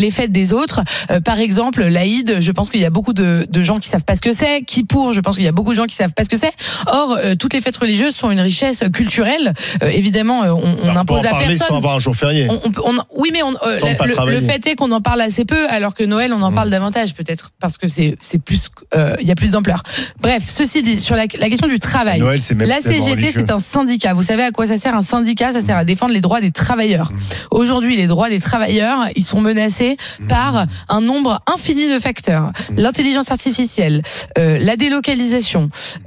les fêtes des autres. Par exemple, l'Aïd, je pense qu'il y a beaucoup de gens qui savent pas ce que c'est. Kippour, je pense qu'il y a beaucoup de gens qui savent pas ce que c'est. Or, toutes les fêtes religieuses sont une richesse culturelle. Évidemment, on impose à personne. Sans avoir un jour férié. Oui, mais le fait est qu'on en parle assez peu, alors que Noël, on en parle davantage, peut-être, parce que c'est plus, il y a plus d'ampleur. Bref, ceci dit, sur la question du travail. Noël, c'est même la CGT, c'est un syndicat. Vous savez à quoi ça sert un syndicat ? Ça sert à défendre les droits des travailleurs. Aujourd'hui, les droits des travailleurs, ils sont menacés par un nombre infini de facteurs. L'intelligence artificielle, la délocalisation,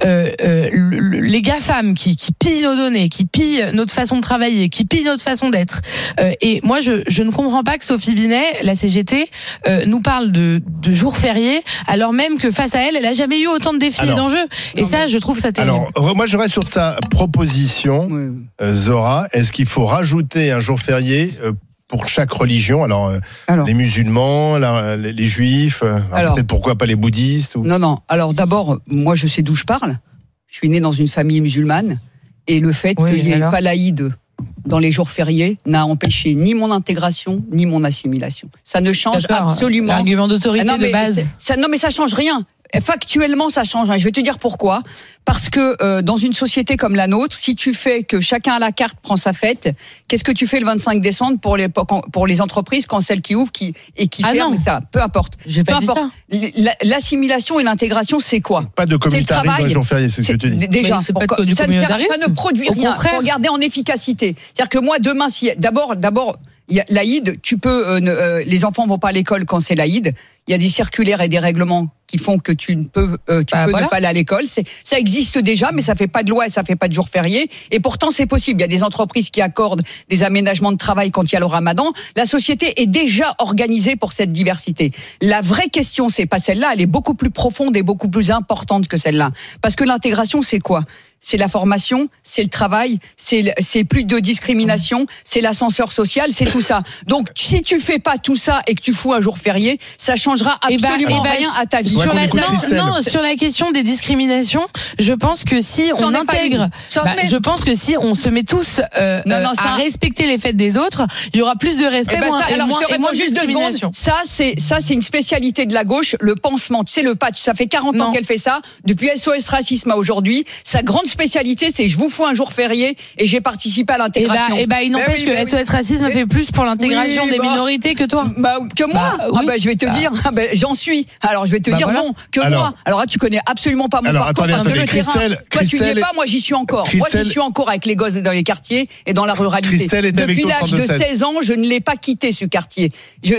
les GAFAM qui pillent nos données, qui pillent notre façon de travailler, qui pillent notre façon d'être. Et moi, je ne comprends pas que Sophie Binet, la CGT, nous parle de jours fériés, alors même que face à elle n'a jamais eu autant de défilés d'enjeux. Et ça, je trouve ça terrible. Alors, moi, je reste sur sa proposition, Zora. Est-ce qu'il faut rajouter un jour férié pour chaque religion, alors les musulmans, les juifs, peut-être pourquoi pas les bouddhistes Non. Alors d'abord, moi je sais d'où je parle. Je suis né dans une famille musulmane et le fait qu'il n'y ait pas l'Aïd dans les jours fériés n'a empêché ni mon intégration ni mon assimilation. Ça ne change absolument. L'argument d'autorité de base. Non, mais ça change rien. Factuellement, ça change. Je vais te dire pourquoi. Parce que dans une société comme la nôtre, si tu fais que chacun à la carte prend sa fête, qu'est-ce que tu fais le 25 décembre pour les entreprises quand celles qui ouvrent qui ferment ça, peu importe. J'ai pas dit ça. L'assimilation et l'intégration, c'est quoi ? Pas de communautarisme un jour férié, c'est ce que tu dis. Déjà, c'est pas du communautarisme. Ça ne produit rien. Il faut regarder en efficacité. C'est-à-dire que moi, demain, si d'abord, il y a l'Aïd, les enfants vont pas à l'école quand c'est l'Aïd. Il y a des circulaires et des règlements qui font que tu peux ne pas aller à l'école. Ça existe déjà, mais ça fait pas de loi et ça fait pas de jour férié. Et pourtant, c'est possible. Il y a des entreprises qui accordent des aménagements de travail quand il y a le Ramadan. La société est déjà organisée pour cette diversité. La vraie question, c'est pas celle-là. Elle est beaucoup plus profonde et beaucoup plus importante que celle-là. Parce que l'intégration, c'est quoi ? C'est la formation, c'est le travail, c'est plus de discrimination, c'est l'ascenseur social, c'est tout ça. Donc, si tu fais pas tout ça et que tu fous un jour férié, ça changera absolument rien à ta vie. Sur la question des discriminations, je pense que si on intègre, je pense que si on se met tous à respecter les fêtes des autres, il y aura plus de respect, moins de discrimination. Ça, c'est une spécialité de la gauche, le pansement. Tu sais, le patch, ça fait 40 ans qu'elle fait ça, depuis SOS Racisme à aujourd'hui. Sa grande spécialité, c'est je vous fous un jour férié et j'ai participé à l'intégration. Il n'empêche que SOS Racisme fait plus pour l'intégration des minorités que toi. Que moi. Je vais te dire, j'en suis. Alors je vais te dire non, moi. Alors là, tu connais absolument pas mon parcours parce que le terrain. Toi, tu n'y es pas, moi j'y suis encore. Moi, j'y suis encore avec les gosses dans les quartiers et dans la ruralité. Depuis l'âge de 16 ans, je ne l'ai pas quitté ces quartiers.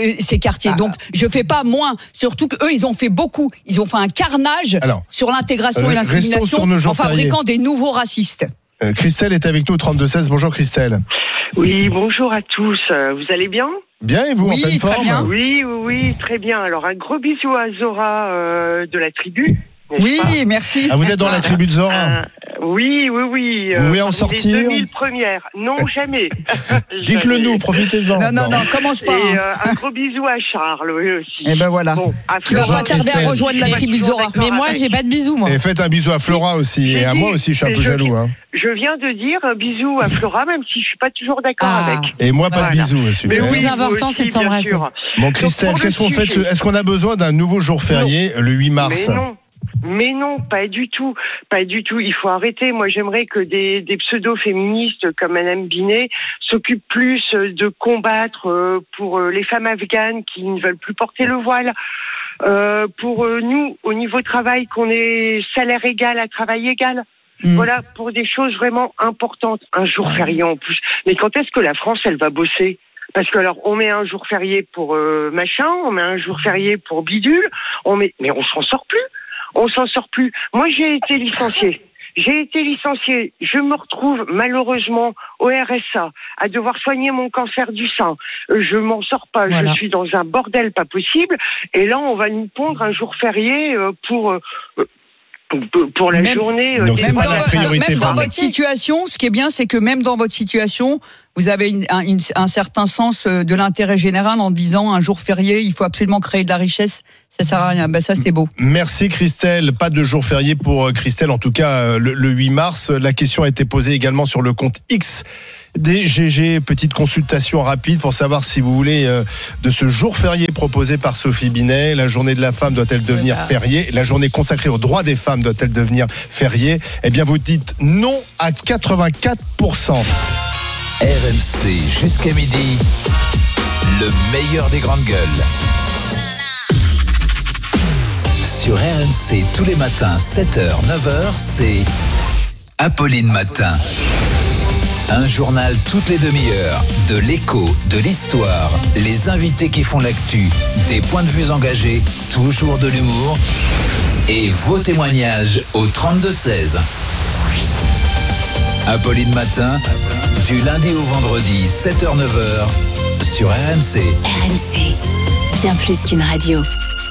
Donc je fais pas moins. Surtout qu'eux, ils ont fait beaucoup. Ils ont fait un carnage sur l'intégration et l'assimilation en fabriquant des nouveaux racistes. Christelle est avec nous, 32-16. Bonjour Christelle. Oui, bonjour à tous. Vous allez bien ? Bien, et vous, en pleine forme ? Bien. Oui, très bien. Alors, un gros bisou à Zora de la tribu. Oui, merci. Vous êtes dans la tribu de Zora ? Oui. Vous voulez en sortir ? Les 2000 premières. Non, jamais. Dites-le nous, profitez-en. Non, commence pas. Et un gros bisou à Charles, aussi. Et ben voilà. Tu vas pas tarder à rejoindre la tribu de Zora. Mais moi, j'ai pas de bisous, moi. Et faites un bisou à Flora aussi. Et à moi aussi, je suis un peu jaloux. Je viens de dire un bisou à Flora, même si je suis pas toujours d'accord avec. Et moi, pas de bisous. Super. Le plus important, c'est de s'embrasser. Bon, Christelle, qu'est-ce qu'on fait ? Est-ce qu'on a besoin d'un nouveau jour férié, le 8 mars ? Mais non, pas du tout. Il faut arrêter. Moi, j'aimerais que des pseudo-féministes comme Madame Binet s'occupent plus de combattre pour les femmes afghanes qui ne veulent plus porter le voile. Pour nous, au niveau travail, qu'on ait salaire égal à travail égal. Voilà, pour des choses vraiment importantes. Un jour férié en plus. Mais quand est-ce que la France, elle va bosser ? Parce que alors, on met un jour férié pour machin, on met un jour férié pour bidule, mais on s'en sort plus. Moi, j'ai été licenciée. Je me retrouve malheureusement au RSA à devoir soigner mon cancer du sein. Je m'en sors pas. Voilà. Je suis dans un bordel pas possible. Et là, on va nous pondre un jour férié pour la journée. Donc c'est pas la priorité. Même dans votre situation, ce qui est bien, c'est que même dans votre situation, vous avez un certain sens de l'intérêt général en disant un jour férié, il faut absolument créer de la richesse. Ça sert à rien. Ça, c'est beau. Merci Christelle. Pas de jour férié pour Christelle, en tout cas le 8 mars. La question a été posée également sur le compte X des GG. Petite consultation rapide pour savoir si vous voulez de ce jour férié proposé par Sophie Binet. La journée de la femme doit-elle devenir fériée? La journée consacrée aux droits des femmes doit-elle devenir fériée? Eh bien, vous dites non à 84%. RMC jusqu'à midi, le meilleur des grandes gueules. Sur RMC tous les matins, 7h, 9h, c'est Apolline Matin. Un journal toutes les demi-heures, de l'écho, de l'histoire, les invités qui font l'actu, des points de vue engagés, toujours de l'humour et vos témoignages au 32-16. Apolline Matin, du lundi au vendredi, 7h-9h, sur RMC. RMC, bien plus qu'une radio.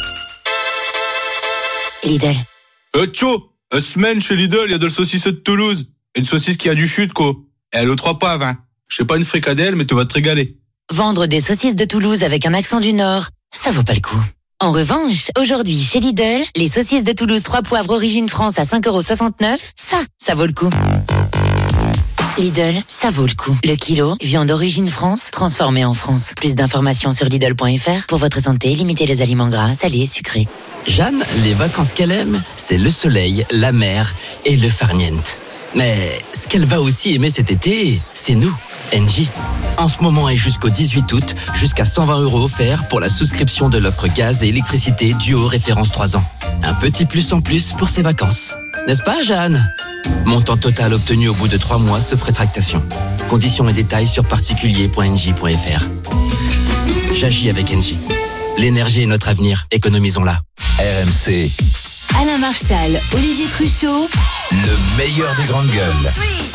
Lidl. Tcho, semaine chez Lidl, il y a de la saucisse de Toulouse. Une saucisse qui a du chute, quoi. Et elle aux 3 poivres, hein. Je sais pas une fricadelle, mais tu vas te régaler. Vendre des saucisses de Toulouse avec un accent du Nord, ça vaut pas le coup. En revanche, aujourd'hui, chez Lidl, les saucisses de Toulouse 3 poivres origine France à 5,69 €, ça vaut le coup. Lidl, ça vaut le coup. Le kilo, viande d'origine France, transformée en France. Plus d'informations sur Lidl.fr. Pour votre santé, limitez les aliments gras, salés et sucrés. Jeanne, les vacances qu'elle aime, c'est le soleil, la mer et le farniente. Mais ce qu'elle va aussi aimer cet été, c'est nous, Engie. En ce moment et jusqu'au 18 août, jusqu'à 120 € offerts pour la souscription de l'offre gaz et électricité duo référence 3 ans. Un petit plus en plus pour ses vacances. N'est-ce pas, Jeanne? Montant total obtenu au bout de 3 mois, sauf rétractation. Conditions et détails sur particulier.engie.fr. J'agis avec Engie. L'énergie est notre avenir, économisons-la. RMC, Alain Marchal, Olivier Truchot, le meilleur des grandes gueules.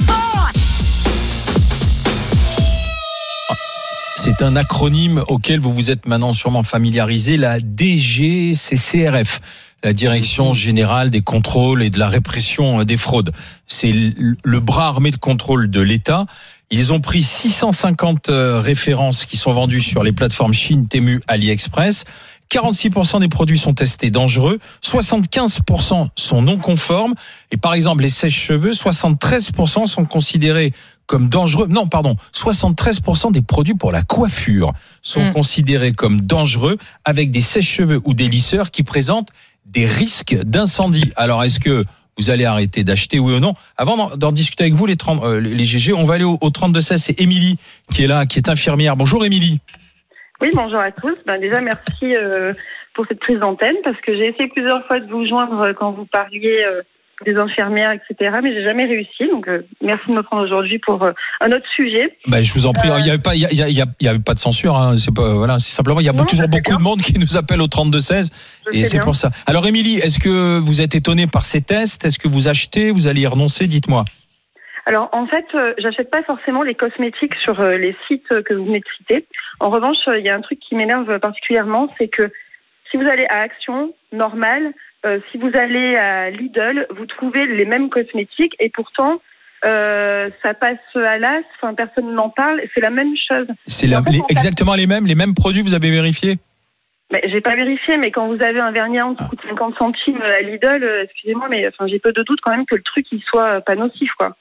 C'est un acronyme auquel vous vous êtes maintenant sûrement familiarisé, la DGCCRF, la Direction Générale des Contrôles et de la Répression des Fraudes. C'est le bras armé de contrôle de l'État. Ils ont pris 650 références qui sont vendues sur les plateformes Chine, Temu, AliExpress. 46% des produits sont testés dangereux, 75% sont non conformes. Et par exemple, les sèche-cheveux, 73% sont considérés comme dangereux. Non, pardon, 73% des produits pour la coiffure sont considérés comme dangereux avec des sèche-cheveux ou des lisseurs qui présentent des risques d'incendie. Alors, est-ce que vous allez arrêter d'acheter, oui ou non? Avant d'en discuter avec vous, les GG, on va aller au 32-16. C'est Émilie qui est là, qui est infirmière. Bonjour Émilie. Oui, bonjour à tous. Déjà, merci pour cette prise d'antenne parce que j'ai essayé plusieurs fois de vous joindre quand vous parliez des infirmières, etc. Mais j'ai jamais réussi. Donc, merci de me prendre aujourd'hui pour un autre sujet. Je vous en prie. Il y avait pas de censure. Hein. C'est pas voilà. C'est simplement il y a toujours beaucoup de monde qui nous appelle au 32-16 et c'est pour ça. Alors, Émilie, est-ce que vous êtes étonnée par ces tests? Est-ce que vous achetez? Vous allez y renoncer? Dites-moi. Alors, en fait, j'achète pas forcément les cosmétiques sur les sites que vous venez de citer. En revanche, il y a un truc qui m'énerve particulièrement, c'est que si vous allez à Action, Normal, si vous allez à Lidl, vous trouvez les mêmes cosmétiques et pourtant, ça passe à l'as, personne n'en parle, c'est la même chose. C'est exactement les mêmes produits, vous avez vérifié? J'ai pas vérifié, mais quand vous avez un vernis à ongles qui coûte 50 centimes à Lidl, excusez-moi, mais j'ai peu de doute quand même que le truc, il soit pas nocif, quoi.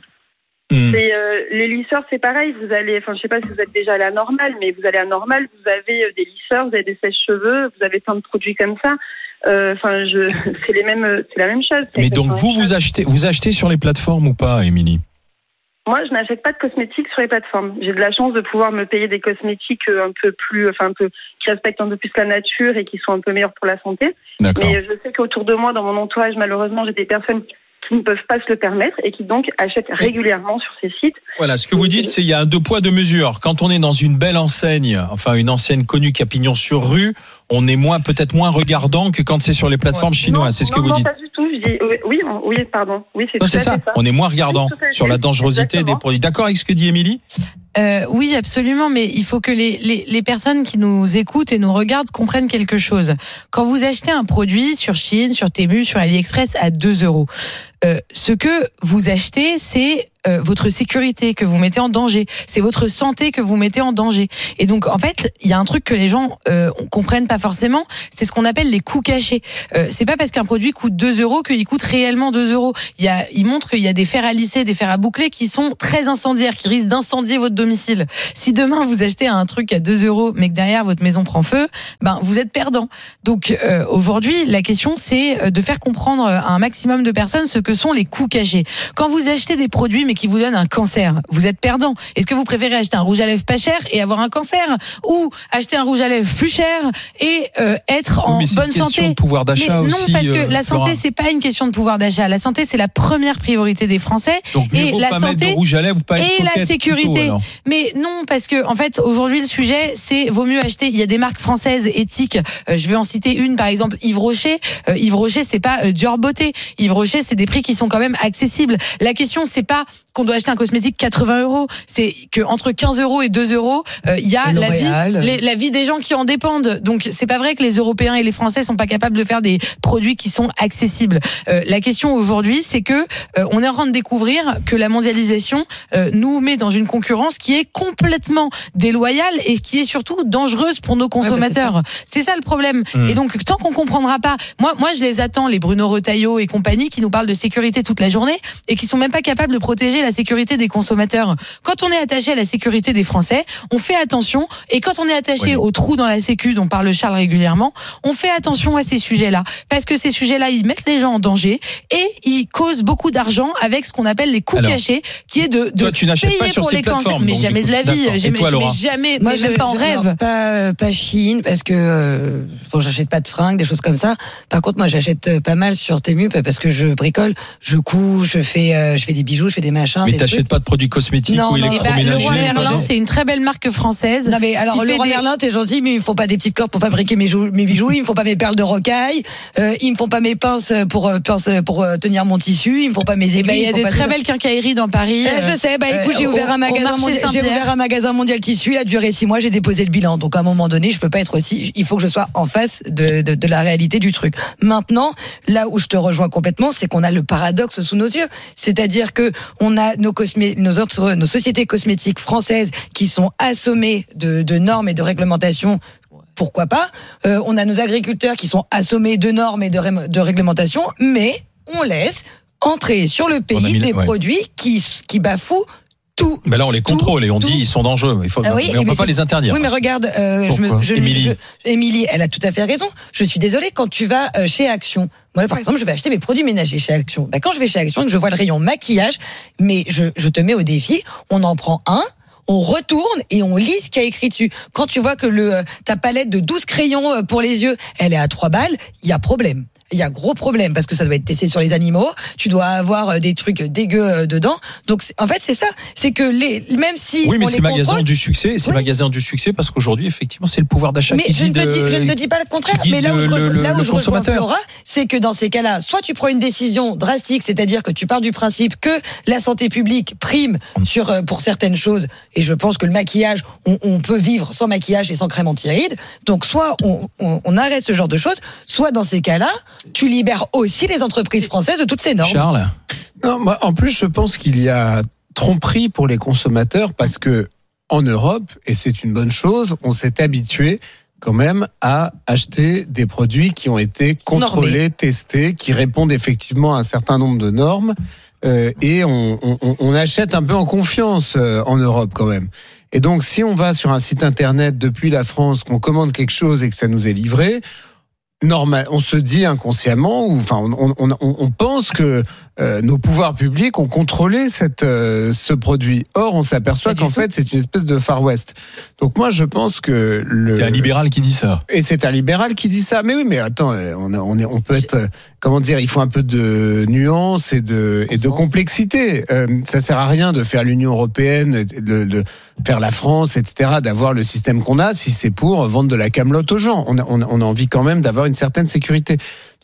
Les lisseurs, c'est pareil. Vous allez, je sais pas si vous êtes déjà allé à Normal, mais vous allez à Normal, vous avez des lisseurs, vous avez des sèche-cheveux, vous avez plein de produits comme ça. C'est la même chose. Mais donc vous achetez sur les plateformes ou pas, Émilie? Moi, je n'achète pas de cosmétiques sur les plateformes. J'ai de la chance de pouvoir me payer des cosmétiques qui respectent un peu plus la nature et qui sont un peu meilleurs pour la santé. D'accord. Mais je sais qu'autour de moi, dans mon entourage, malheureusement, j'ai des personnes qui ne peuvent pas se le permettre et qui donc achètent régulièrement sur ces sites. Voilà, ce que vous dites, c'est qu'il y a un 2 poids 2 mesures. Quand on est dans une belle enseigne, une enseigne connue qui a pignon sur rue, on est peut-être moins regardant que quand c'est sur les plateformes chinoises. C'est ce que vous dites. Non, pas du tout. Oui, pardon. Oui, c'est ça. On est moins regardant sur la dangerosité des produits. D'accord avec ce que dit Émilie? Oui, absolument, mais il faut que les personnes qui nous écoutent et nous regardent comprennent quelque chose. Quand vous achetez un produit sur Chine, sur Temu, sur AliExpress à 2 €, ce que vous achetez, c'est votre sécurité que vous mettez en danger, c'est votre santé que vous mettez en danger. Et donc en fait, il y a un truc que les gens comprennent pas forcément, c'est ce qu'on appelle les coûts cachés. C'est pas parce qu'un produit coûte 2 € qu'il coûte réellement 2 €. Il montre qu'il y a des fers à lisser, des fers à boucler qui sont très incendiaires, qui risquent d'incendier votre domicile. Si demain vous achetez un truc à 2 €, mais que derrière votre maison prend feu, ben vous êtes perdant. Donc aujourd'hui, la question c'est de faire comprendre à un maximum de personnes ce que sont les coûts cachés. Quand vous achetez des produits mais qui vous donnent un cancer, vous êtes perdant. Est-ce que vous préférez acheter un rouge à lèvres pas cher et avoir un cancer, ou acheter un rouge à lèvres plus cher et être en bonne santé? C'est une question de pouvoir d'achat aussi. Non, parce que la santé c'est pas une question de pouvoir d'achat. La santé c'est la première priorité des Français. Donc, et la pas santé mettre de rouge à lèvres ou pas et la sécurité. Plutôt, mais non, parce que en fait aujourd'hui le sujet c'est vaut mieux acheter. Il y a des marques françaises éthiques. Je vais en citer une par exemple, Yves Rocher. Yves Rocher c'est pas Dior Beauté. Yves Rocher c'est des prix qui sont quand même accessibles. La question c'est pas qu'on doit acheter un cosmétique 80 €, c'est que entre 15 € et 2 €, il y a la vie des gens qui en dépendent. Donc c'est pas vrai que les Européens et les Français sont pas capables de faire des produits qui sont accessibles. La question aujourd'hui, c'est que on est en train de découvrir que la mondialisation nous met dans une concurrence qui est complètement déloyale et qui est surtout dangereuse pour nos consommateurs. C'est ça le problème. Et donc tant qu'on comprendra pas, moi je les attends, les Bruno Retailleau et compagnie qui nous parlent de sécurité toute la journée et qui sont même pas capables de protéger la sécurité des consommateurs. Quand on est attaché à la sécurité des Français, on fait attention, et quand on est attaché aux trous dans la sécu dont parle Charles régulièrement, on fait attention à ces sujets-là, parce que ces sujets-là, ils mettent les gens en danger et ils causent beaucoup d'argent avec ce qu'on appelle les coûts cachés, qui est de toi, tu n'achètes payer pas sur pour ces les cancers. plateformes. Mais jamais de la vie, jamais, moi même pas en rêve. Pas Chine, parce que bon, j'achète pas de fringues, des choses comme ça. Par contre, moi, j'achète pas mal sur Temu parce que je bricole, je couds, je fais des bijoux, je fais des machins. Mais t'achètes pas de produits cosmétiques ou électroménagers? Leroy Merlin, c'est une très belle marque française. Non mais alors Leroy Merlin, t'es gentil, mais il me faut pas des petites cordes pour fabriquer mes bijoux, il me faut pas mes perles de rocaille, il me faut pas mes pinces pour tenir mon tissu, il me faut pas mes aiguilles. Il y a des très belles quincailleries dans Paris. Je sais, écoute, j'ai ouvert un magasin Mondial Tissu, il a duré 6 mois, j'ai déposé le bilan. Donc à un moment donné, je peux pas être aussi, il faut que je sois en face de la réalité du truc. Maintenant, là où je te rejoins complètement, c'est qu'on a le paradoxe sous nos yeux. C'est-à-dire que on a nos sociétés cosmétiques françaises qui sont assommées de normes et de réglementations. Pourquoi pas? On a nos agriculteurs qui sont assommés de normes et de réglementations, mais on laisse entrer sur le pays des produits qui bafouent tout. Ben là, on les contrôle et on dit ils sont dangereux. Mais on peut pas les interdire. Oui, mais regarde, Émilie, elle a tout à fait raison. Je suis désolée, quand tu vas chez Action, moi, par exemple, je vais acheter mes produits ménagers chez Action. Ben, quand je vais chez Action et que je vois le rayon maquillage, mais je te mets au défi, on en prend un, on retourne et on lit ce qu'il y a écrit dessus. Quand tu vois que ta palette de 12 crayons pour les yeux, elle est à 3 balles, il y a problème. Il y a gros problème parce que ça doit être testé sur les animaux. Tu dois avoir des trucs dégueux dedans. Donc en fait c'est ça, c'est que même si oui, mais on c'est les magasin contrôle, du succès, c'est magasin du succès parce qu'aujourd'hui effectivement c'est le pouvoir d'achat mais qui je ne te dis pas le contraire. Mais là où je rejoins Flora, c'est que dans ces cas-là, soit tu prends une décision drastique, c'est-à-dire que tu pars du principe que la santé publique prime pour certaines choses. Et je pense que le maquillage, on peut vivre sans maquillage et sans crème anti-rides. Donc soit on arrête ce genre de choses, soit dans ces cas-là, tu libères aussi les entreprises françaises de toutes ces normes. Charles? Non, moi, en plus, je pense qu'il y a tromperie pour les consommateurs parce que en Europe, et c'est une bonne chose, on s'est habitué quand même à acheter des produits qui ont été contrôlés, testés, qui répondent effectivement à un certain nombre de normes, et on achète un peu en confiance en Europe quand même. Et donc, si on va sur un site internet depuis la France, qu'on commande quelque chose et que ça nous est livré, normal, on se dit inconsciemment, on pense que nos pouvoirs publics ont contrôlé ce produit. Or, on s'aperçoit qu'en fait, c'est une espèce de Far West. Donc moi, je pense que c'est un libéral qui dit ça. Et c'est un libéral qui dit ça. Mais oui, mais attends, on peut être, comment dire, il faut un peu de nuance et de complexité. Ça sert à rien de faire l'Union européenne, de faire la France, etc., d'avoir le système qu'on a si c'est pour vendre de la camelote aux gens. On a envie quand même d'avoir une certaine sécurité.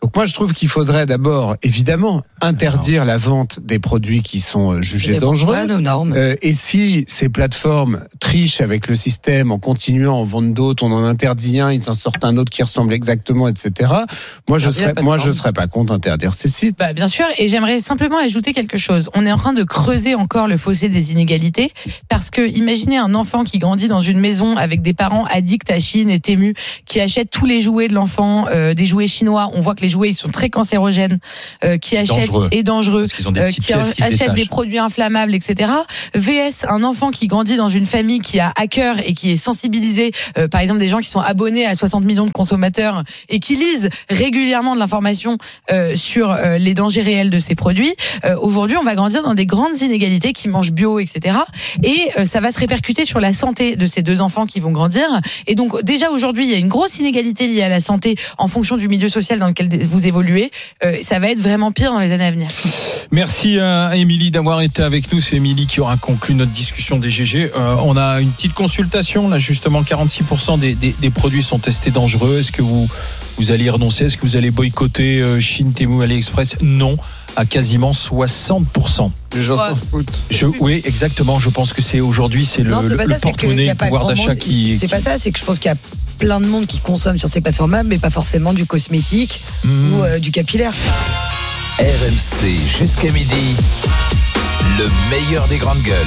Donc moi je trouve qu'il faudrait d'abord évidemment interdire la vente des produits qui sont jugés dangereux. Et si ces plateformes trichent avec le système en continuant à en vendre d'autres, on en interdit un, ils en sortent un autre qui ressemble exactement, etc. Moi je serais pas contre interdire ces sites. Bah, bien sûr, et j'aimerais simplement ajouter quelque chose. On est en train de creuser encore le fossé des inégalités parce que imaginez un enfant qui grandit dans une maison avec des parents addicts à Chine et Temu qui achètent tous les jouets de l'enfant, des jouets chinois. On voit que les jouets ils sont très cancérogènes, qui achètent dangereux, qui achètent des produits inflammables, etc. VS un enfant qui grandit dans une famille qui a à cœur et qui est sensibilisé, par exemple des gens qui sont abonnés à 60 millions de consommateurs et qui lisent régulièrement de l'information sur les dangers réels de ces produits. Aujourd'hui, on va grandir dans des grandes inégalités, qui mangent bio, etc. Et ça va se répercuter sur la santé de ces deux enfants qui vont grandir. Et donc déjà aujourd'hui, il y a une grosse inégalité liée à la santé en fonction du milieu social dans lequel vous évoluez. Ça va être vraiment pire dans les années à venir. Merci à Émilie d'avoir été avec nous. C'est Émilie qui aura conclu notre discussion des GG. On a une petite consultation là, justement 46% des produits sont testés dangereux. Est-ce que vous allez y renoncer? Est-ce que vous allez boycotter Chine, Temu, AliExpress? Non, à quasiment 60%. Les gens s'en foutent. Oui, exactement. Je pense que c'est aujourd'hui, c'est le porte-monnaie, le pouvoir d'achat qui... C'est pas ça, c'est que je pense qu'il y a plein de monde qui consomme sur ces plateformes, mais pas forcément du cosmétique ou du capillaire. RMC jusqu'à midi, le meilleur des grandes gueules.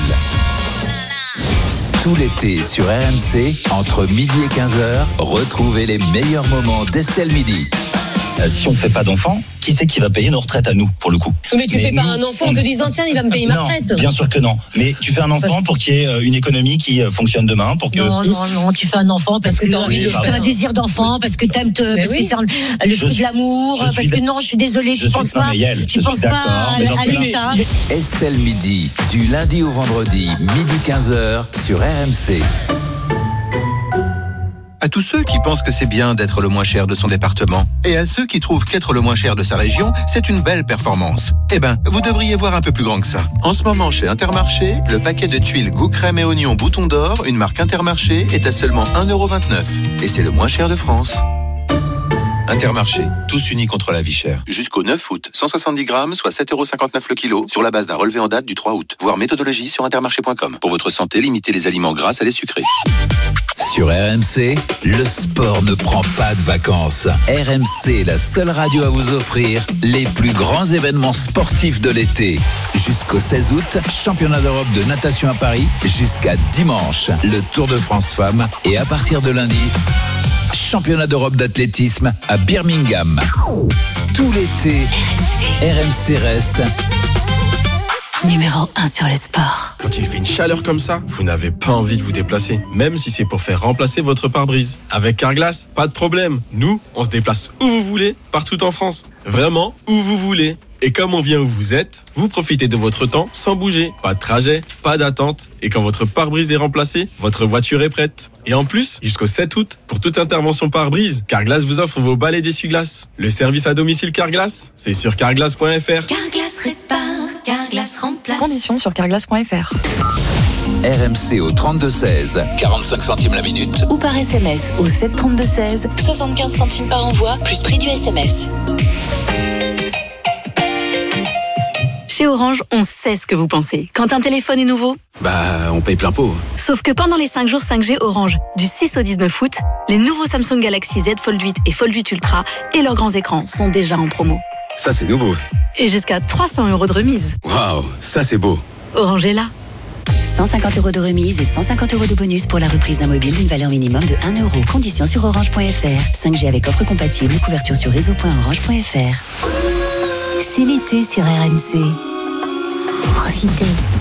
Tout l'été sur RMC, entre midi et 15h, retrouvez les meilleurs moments d'Estelle Midi. Si on ne fait pas d'enfants, qui c'est qui va payer nos retraites à nous, pour le coup? Mais tu fais pas un enfant en te disant tiens, il va me payer ma retraite. Bien sûr que non. Mais tu fais un enfant pour qu'il y ait une économie qui fonctionne demain, pour que... Non, tu fais un enfant parce que tu as un désir d'enfant, parce que t'aimes parce que c'est le fruit de l'amour, parce que non, je suis désolée, tu penses pas à l'État. Estelle Midi, du lundi au vendredi, midi 15h sur RMC. À tous ceux qui pensent que c'est bien d'être le moins cher de son département, et à ceux qui trouvent qu'être le moins cher de sa région, c'est une belle performance. Eh ben, vous devriez voir un peu plus grand que ça. En ce moment, chez Intermarché, le paquet de tuiles goût crème et oignon bouton d'or, une marque Intermarché, est à seulement 1,29€. Et c'est le moins cher de France. Intermarché, tous unis contre la vie chère. Jusqu'au 9 août, 170 grammes, soit 7,59€ le kilo, sur la base d'un relevé en date du 3 août. Voir méthodologie sur intermarché.com. Pour votre santé, limitez les aliments gras à les sucrés. Sur RMC, le sport ne prend pas de vacances. RMC, la seule radio à vous offrir les plus grands événements sportifs de l'été. Jusqu'au 16 août, championnat d'Europe de natation à Paris, jusqu'à dimanche, le Tour de France Femmes, et à partir de lundi, championnat d'Europe d'athlétisme à Birmingham. Tout l'été, RMC reste numéro 1 sur le sport. Quand il fait une chaleur comme ça, vous n'avez pas envie de vous déplacer, même si c'est pour faire remplacer votre pare-brise. Avec Carglass, pas de problème. Nous, on se déplace où vous voulez, partout en France. Vraiment, où vous voulez. Et comme on vient où vous êtes, vous profitez de votre temps sans bouger. Pas de trajet, pas d'attente. Et quand votre pare-brise est remplacé, votre voiture est prête. Et en plus, jusqu'au 7 août, pour toute intervention pare-brise, Carglass vous offre vos balais d'essuie-glace. Le service à domicile Carglass, c'est sur carglass.fr. Carglass répare, Carglass remplace. Conditions sur carglass.fr. RMC au 32-16, 45 centimes la minute. Ou par SMS au 732-16, 75 centimes par envoi, plus prix du SMS. Chez Orange, on sait ce que vous pensez. Quand un téléphone est nouveau, on paye plein pot. Sauf que pendant les 5 jours 5G Orange, du 6 au 19 août, les nouveaux Samsung Galaxy Z Fold 8 et Fold 8 Ultra et leurs grands écrans sont déjà en promo. Ça, c'est nouveau. Et jusqu'à 300 € de remise. Waouh, ça c'est beau. Orange est là. 150 € de remise et 150 € de bonus pour la reprise d'un mobile d'une valeur minimum de 1 €. Conditions sur orange.fr. 5G avec offre compatible, couverture sur réseau.orange.fr. C'est l'été sur RMC. Profitez.